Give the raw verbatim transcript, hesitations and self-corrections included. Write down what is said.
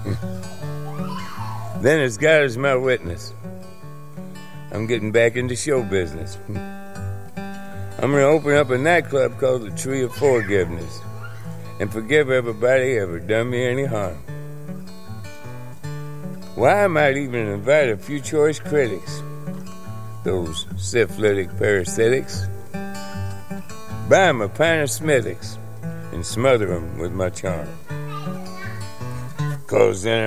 Then as God is my witness, I'm getting back into show business. I'm going to open up a nightclub called the Tree of Forgiveness and forgive everybody ever done me any harm. Why, I might even invite a few choice critics, those syphilitic parasitics, buy 'em a pint of Smithwick's and smother 'em with my charm. 'Cause then